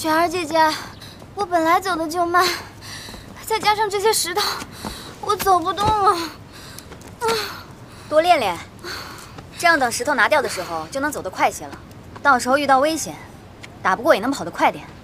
雪儿姐姐，我本来走的就慢，再加上这些石头，我走不动了。 多练练，这样等石头拿掉的时候就能走得快些了。到时候遇到危险，打不过也能跑得快点。